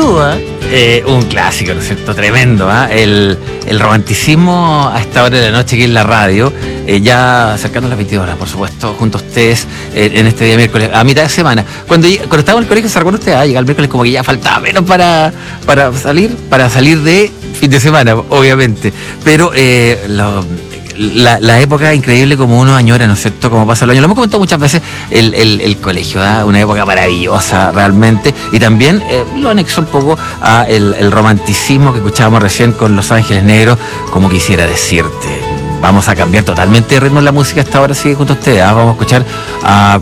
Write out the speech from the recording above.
duda. Un clásico, ¿no es cierto? Tremendo, el romanticismo a esta hora de la noche aquí en la radio, ya acercando a las 22 horas, por supuesto, junto a ustedes en este día miércoles, a mitad de semana. Cuando estábamos en el colegio, ¿se recuerda usted? Llega el miércoles como que ya faltaba menos para salir de fin de semana, obviamente. Pero la época increíble como uno añora, ¿no es cierto? Como pasa el año. Lo hemos comentado muchas veces, el colegio, una época maravillosa realmente, y también lo anexó un poco a el romanticismo que escuchábamos recién con Los Ángeles Negros, como quisiera decirte. Vamos a cambiar totalmente de ritmo en la música hasta ahora, sigue junto a ustedes. Vamos a escuchar a